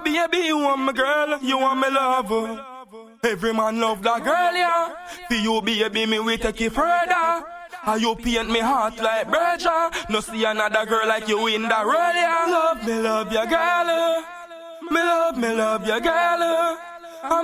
baby, you want my girl, you want me lover. Every man love that girl, yeah. For you, baby, me we take it further. And you paint me heart like Berger. No see another girl like you in the world, yeah. Love me, love your girl. Me love your girl.